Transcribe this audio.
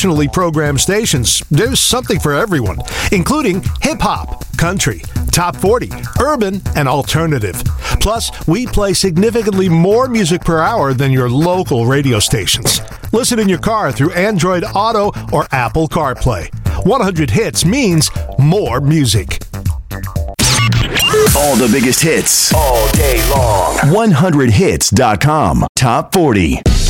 nationally programmed stations, there's something for everyone, including hip-hop, country, top 40, urban, and alternative. Plus, we play significantly more music per hour than your local radio stations. Listen in your car through Android Auto or Apple CarPlay. 100 hits means more music. All the biggest hits all day long. 100hits.com. Top 40.